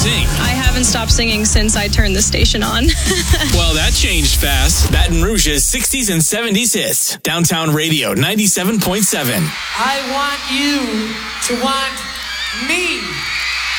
sing? I haven't stopped singing since I turned the station on. Well, that changed fast. Baton Rouge's 60s and 70s hits. Downtown Radio 97.7. I want you to want me.